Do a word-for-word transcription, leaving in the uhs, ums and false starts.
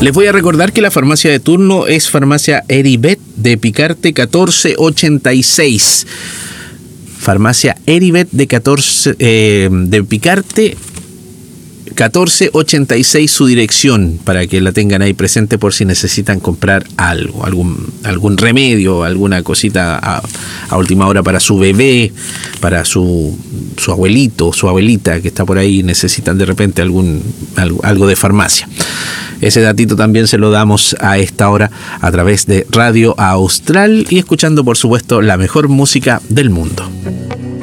Les voy a recordar que la farmacia de turno es Farmacia Heribet de Picarte catorce ochenta y seis. Farmacia Heribet de, catorce, eh, de Picarte catorce ochenta y seis, su dirección, para que la tengan ahí presente por si necesitan comprar algo, algún, algún remedio, alguna cosita a, a última hora para su bebé, para su, su abuelito, su abuelita que está por ahí, necesitan de repente algún, algo, algo de farmacia. Ese datito también se lo damos a esta hora a través de Radio Austral y escuchando, por supuesto, la mejor música del mundo.